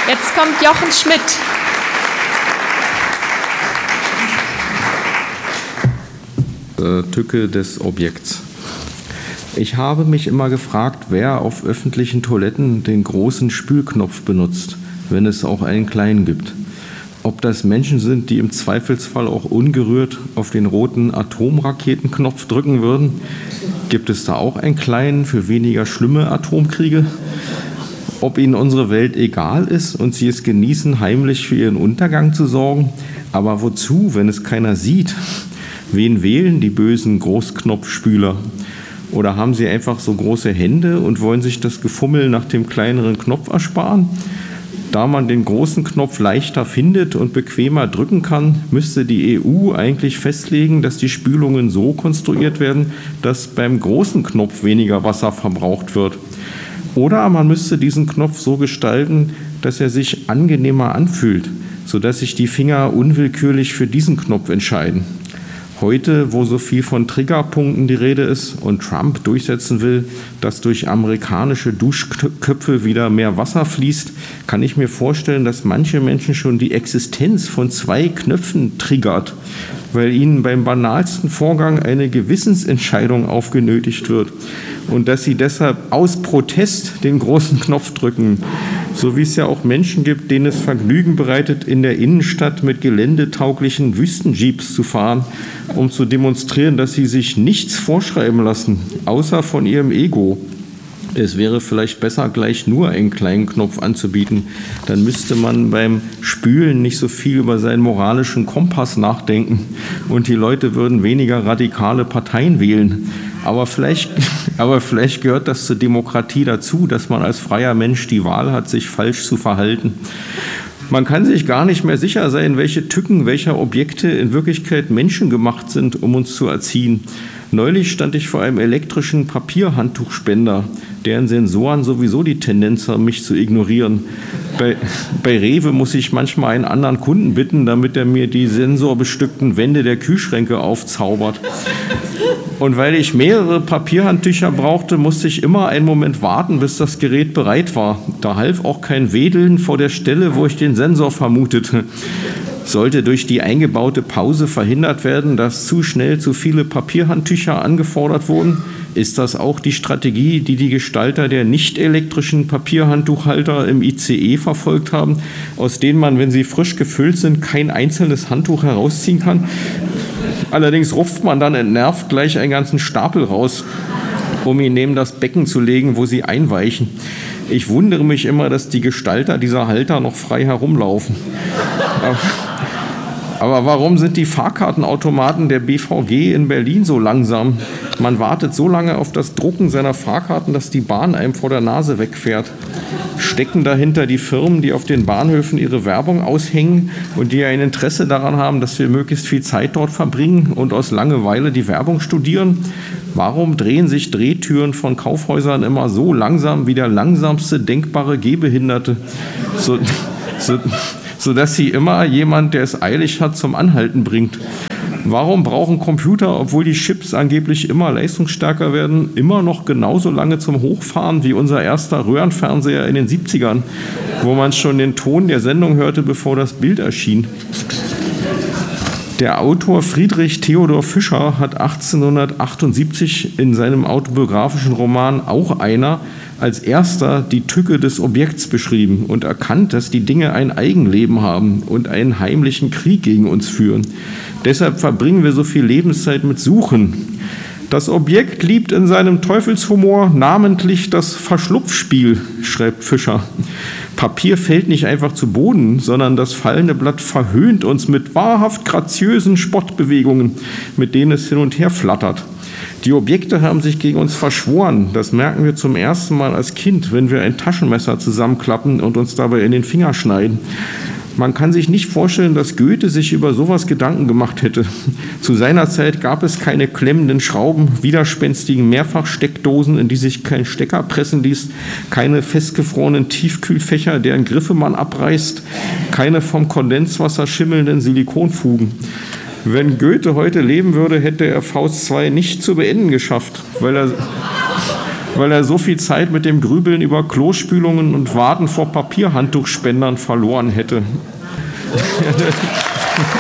Jetzt kommt Jochen Schmidt. Tücke des Objekts. Ich habe mich immer gefragt, wer auf öffentlichen Toiletten den großen Spülknopf benutzt, wenn es auch einen kleinen gibt. Ob das Menschen sind, die im Zweifelsfall auch ungerührt auf den roten Atomraketenknopf drücken würden. Gibt es da auch einen kleinen für weniger schlimme Atomkriege? Ob ihnen unsere Welt egal ist und sie es genießen, heimlich für ihren Untergang zu sorgen? Aber wozu, wenn es keiner sieht? Wen wählen die bösen Großknopfspüler? Oder haben sie einfach so große Hände und wollen sich das Gefummel nach dem kleineren Knopf ersparen? Da man den großen Knopf leichter findet und bequemer drücken kann, müsste die EU eigentlich festlegen, dass die Spülungen so konstruiert werden, dass beim großen Knopf weniger Wasser verbraucht wird. Oder man müsste diesen Knopf so gestalten, dass er sich angenehmer anfühlt, sodass sich die Finger unwillkürlich für diesen Knopf entscheiden. Heute, wo so viel von Triggerpunkten die Rede ist und Trump durchsetzen will, dass durch amerikanische Duschköpfe wieder mehr Wasser fließt, kann ich mir vorstellen, dass manche Menschen schon die Existenz von 2 Knöpfen triggert, weil ihnen beim banalsten Vorgang eine Gewissensentscheidung aufgenötigt wird und dass sie deshalb aus Protest den großen Knopf drücken. So wie es ja auch Menschen gibt, denen es Vergnügen bereitet, in der Innenstadt mit geländetauglichen Wüstenjeeps zu fahren, um zu demonstrieren, dass sie sich nichts vorschreiben lassen, außer von ihrem Ego. Es wäre vielleicht besser, gleich nur einen kleinen Knopf anzubieten. Dann müsste man beim Spülen nicht so viel über seinen moralischen Kompass nachdenken und die Leute würden weniger radikale Parteien wählen. Aber vielleicht gehört das zur Demokratie dazu, dass man als freier Mensch die Wahl hat, sich falsch zu verhalten. Man kann sich gar nicht mehr sicher sein, welche Tücken welcher Objekte in Wirklichkeit menschengemacht sind, um uns zu erziehen. Neulich stand ich vor einem elektrischen Papierhandtuchspender, deren Sensoren sowieso die Tendenz haben, mich zu ignorieren. Bei Rewe muss ich manchmal einen anderen Kunden bitten, damit er mir die sensorbestückten Wände der Kühlschränke aufzaubert. Und weil ich mehrere Papierhandtücher brauchte, musste ich immer einen Moment warten, bis das Gerät bereit war. Da half auch kein Wedeln vor der Stelle, wo ich den Sensor vermutete. Sollte durch die eingebaute Pause verhindert werden, dass zu schnell zu viele Papierhandtücher angefordert wurden? Ist das auch die Strategie, die die Gestalter der nicht elektrischen Papierhandtuchhalter im ICE verfolgt haben, aus denen man, wenn sie frisch gefüllt sind, kein einzelnes Handtuch herausziehen kann? Allerdings rupft man dann entnervt gleich einen ganzen Stapel raus, um ihn neben das Becken zu legen, wo sie einweichen. Ich wundere mich immer, dass die Gestalter dieser Halter noch frei herumlaufen. Aber warum sind die Fahrkartenautomaten der BVG in Berlin so langsam? Man wartet so lange auf das Drucken seiner Fahrkarten, dass die Bahn einem vor der Nase wegfährt. Stecken dahinter die Firmen, die auf den Bahnhöfen ihre Werbung aushängen und die ein Interesse daran haben, dass wir möglichst viel Zeit dort verbringen und aus Langeweile die Werbung studieren? Warum drehen sich Drehtüren von Kaufhäusern immer so langsam wie der langsamste denkbare Gehbehinderte, sodass sie immer jemand, der es eilig hat, zum Anhalten bringt? Warum brauchen Computer, obwohl die Chips angeblich immer leistungsstärker werden, immer noch genauso lange zum Hochfahren wie unser erster Röhrenfernseher in den 70ern, wo man schon den Ton der Sendung hörte, bevor das Bild erschien? Der Autor Friedrich Theodor Fischer hat 1878 in seinem autobiografischen Roman Auch einer als erster die Tücke des Objekts beschrieben und erkannt, dass die Dinge ein Eigenleben haben und einen heimlichen Krieg gegen uns führen. Deshalb verbringen wir so viel Lebenszeit mit Suchen. Das Objekt liebt in seinem Teufelshumor namentlich das Verschlupfspiel, schreibt Fischer. Papier fällt nicht einfach zu Boden, sondern das fallende Blatt verhöhnt uns mit wahrhaft graziösen Spottbewegungen, mit denen es hin und her flattert. Die Objekte haben sich gegen uns verschworen. Das merken wir zum ersten Mal als Kind, wenn wir ein Taschenmesser zusammenklappen und uns dabei in den Finger schneiden. Man kann sich nicht vorstellen, dass Goethe sich über sowas Gedanken gemacht hätte. Zu seiner Zeit gab es keine klemmenden Schrauben, widerspenstigen Mehrfachsteckdosen, in die sich kein Stecker pressen ließ, keine festgefrorenen Tiefkühlfächer, deren Griffe man abreißt, keine vom Kondenswasser schimmelnden Silikonfugen. Wenn Goethe heute leben würde, hätte er Faust II nicht zu beenden geschafft, weil weil er so viel Zeit mit dem Grübeln über Klospülungen und Warten vor Papierhandtuchspendern verloren hätte.